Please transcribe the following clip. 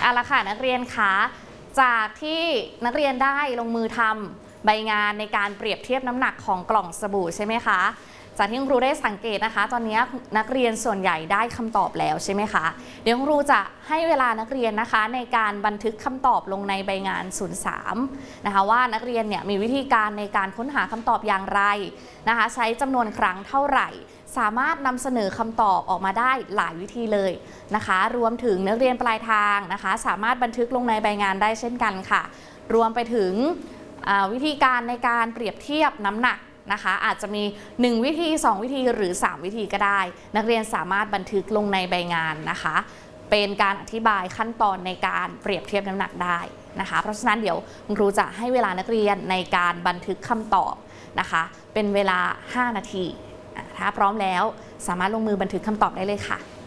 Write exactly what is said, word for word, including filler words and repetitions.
เอาละค่ะนักเรียนคะจากที่นักเรียนได้ลงมือทำใบงานในการเปรียบเทียบน้ำหนักของกล่องสบู่ใช่ไหมคะจากที่คุณครูได้สังเกตนะคะตอนนี้นักเรียนส่วนใหญ่ได้คำตอบแล้วใช่ไหมคะเดี๋ยวคุณครูจะให้เวลานักเรียนนะคะในการบันทึกคำตอบลงในใบงานศูนย์สามนะคะว่านักเรียนเนี่ยมีวิธีการในการค้นหาคำตอบอย่างไรนะคะใช้จำนวนครั้งเท่าไหร่สามารถนำเสนอคำตอบออกมาได้หลายวิธีเลยนะคะรวมถึงนักเรียนปลายทางนะคะสามารถบันทึกลงในใบงานได้เช่นกันค่ะรวมไปถึงวิธีการในการเปรียบเทียบน้ำหนักนะคะอาจจะมีหนึ่งวิธีสองวิธีหรือสามวิธีก็ได้นักเรียนสามารถบันทึกลงในใบงานนะคะเป็นการอธิบายขั้นตอนในการเปรียบเทียบน้ำหนักได้นะคะเพราะฉะนั้นเดี๋ยวคุณครูจะให้เวลานักเรียนในการบันทึกคำตอบนะคะเป็นเวลาห้านาทีถ้าพร้อมแล้วสามารถลงมือบันทึกคำตอบได้เลยค่ะ